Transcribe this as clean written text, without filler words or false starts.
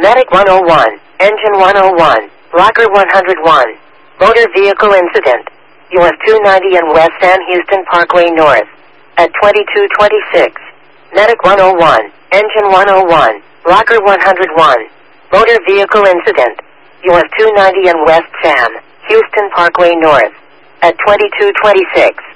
Medic 101, Engine 101, Locker 101. Motor vehicle incident. US 290 and West San Houston Parkway North. At 2226. Medic 101, Engine 101, Locker 101. Motor vehicle incident. US 290 and West San Houston Parkway North. At 2226.